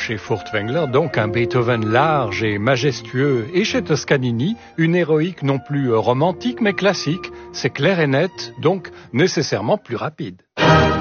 Chez Furtwängler, donc, un Beethoven large et majestueux, et chez Toscanini, une héroïque non plus romantique mais classique. C'est clair et net, donc nécessairement plus rapide.